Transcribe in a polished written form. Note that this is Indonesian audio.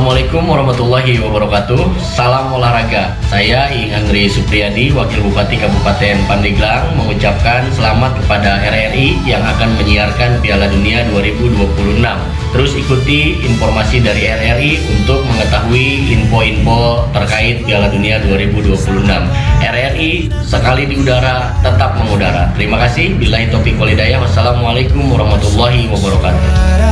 Assalamualaikum warahmatullahi wabarakatuh. Salam olahraga. Saya Iing Andri Supriyadi, Wakil Bupati Kabupaten Pandeglang, mengucapkan selamat kepada RRI yang akan menyiarkan Piala Dunia 2026. Terus ikuti informasi dari RRI untuk mengetahui info-info terkait Piala Dunia 2026. RRI sekali di udara, tetap mengudara. Terima kasih. Billahi taufiq wal hidayah. Wassalamualaikum warahmatullahi wabarakatuh.